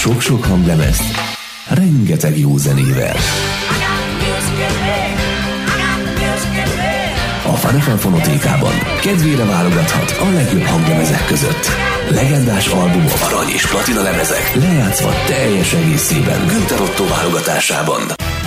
sok-sok hanglemezt, rengeteg jó zenével. A Fun Fonotékában kedvére válogathat a legjobb hanglemezek között. Legendás albumok, arany és platina lemezek lejátszva teljes egészében Günther Ottó válogatásában.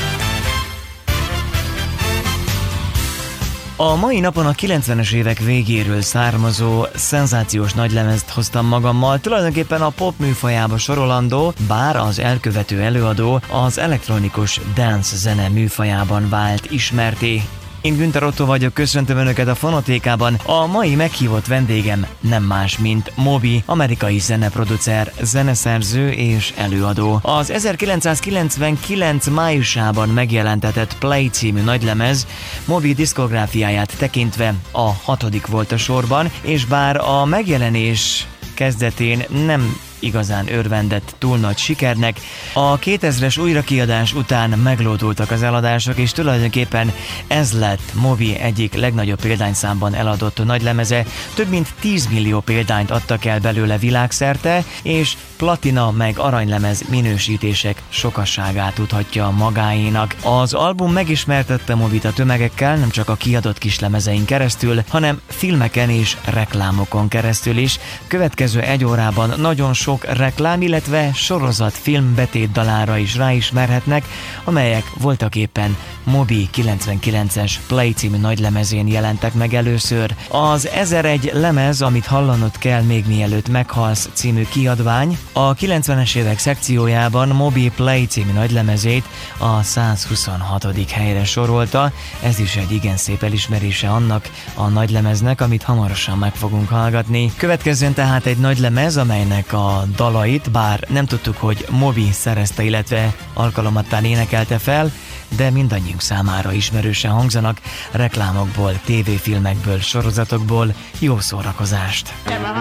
A mai napon a 90-es évek végéről származó szenzációs nagylemezt hoztam magammal, tulajdonképpen a pop műfajába sorolandó, bár az elkövető előadó az elektronikus dance zene műfajában vált ismerté. Én Günther Ottó vagyok, köszöntöm Önöket a Fonotékában. A mai meghívott vendégem nem más, mint Moby, amerikai zeneproducer, zeneszerző és előadó. Az 1999 májusában megjelentetett Play című nagylemez Moby diszkográfiáját tekintve a 6. volt a sorban, és bár a megjelenés kezdetén nem igazán örvendett túl nagy sikernek, a 2000-es újrakiadás után meglódultak az eladások, és tulajdonképpen ez lett Moby egyik legnagyobb példányszámban eladott nagylemeze. Több mint 10 millió példányt adtak el belőle világszerte, és platina meg aranylemez minősítések sokasságát tudhatja magáénak. Az album megismertette Mobyt a tömegekkel, nem csak a kiadott kislemezein keresztül, hanem filmeken és reklámokon keresztül is. Következő egy órában nagyon sok reklám, illetve sorozatfilm betétdalára is ráismerhetnek, amelyek voltaképpen Moby 99-es Play című nagylemezén jelentek meg először. Az 1001 lemez, amit hallanod kell még mielőtt meghalsz című kiadvány, a 90-es évek szekciójában Moby Play című nagylemezét a 126. helyre sorolta. Ez is egy igen szép elismerése annak a nagylemeznek, amit hamarosan meg fogunk hallgatni. Következően tehát egy nagylemez, amelynek a dalait, bár nem tudtuk, hogy Moby szerezte, illetve alkalomattán énekelte fel, de mindannyiunk számára ismerősen hangzanak reklámokból, tévéfilmekből, sorozatokból. Jó szórakozást!